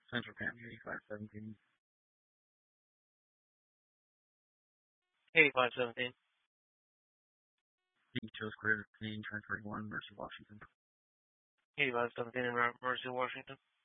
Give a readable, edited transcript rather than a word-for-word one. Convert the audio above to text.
Central County 8517. 8517. He chose clear clean transferring one Mercy, Washington. 8517 in Mercy, Washington.